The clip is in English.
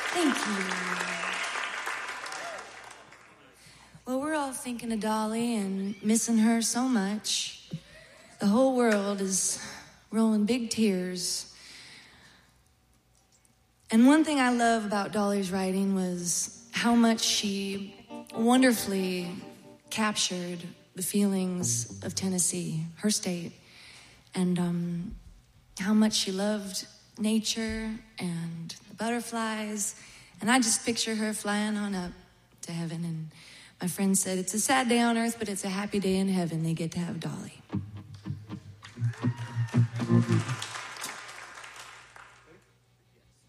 Thank you. Well, we're all thinking of Dolly and missing her so much. The whole world is rolling big tears. And one thing I love about Dolly's writing was how much she wonderfully captured the feelings of Tennessee, her state, and how much she loved nature and the butterflies. And I just picture her flying on up to heaven. And my friend said, it's a sad day on earth, but it's a happy day in heaven. They get to have Dolly.